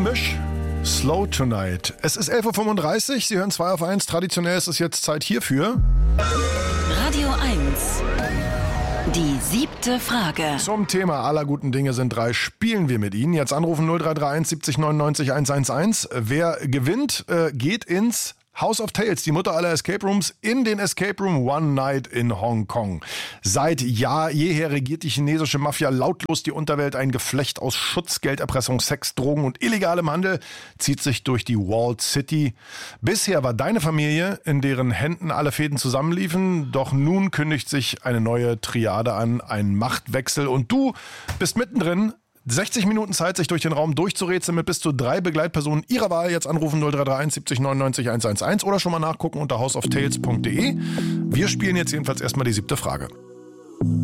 English. Slow Tonight. Es ist 11.35 Uhr, Sie hören 2 auf 1. Traditionell ist es jetzt Zeit hierfür. Radio 1. Die 7. Frage. Zum Thema aller guten Dinge sind 3 spielen wir mit Ihnen. Jetzt anrufen 0331 70 99 111. Wer gewinnt, geht ins House of Tales, die Mutter aller Escape Rooms, in den Escape Room One Night in Hongkong. Seit jeher regiert die chinesische Mafia lautlos die Unterwelt. Ein Geflecht aus Schutz, Gelderpressung, Sex, Drogen und illegalem Handel zieht sich durch die Walled City. Bisher war deine Familie, in deren Händen alle Fäden zusammenliefen. Doch nun kündigt sich eine neue Triade an, ein Machtwechsel. Und du bist mittendrin. 60 Minuten Zeit, sich durch den Raum durchzurätseln mit bis zu 3 Begleitpersonen Ihrer Wahl. Jetzt anrufen 0331 70 99 111 oder schon mal nachgucken unter houseoftales.de. Wir spielen jetzt jedenfalls erstmal die 7. Frage.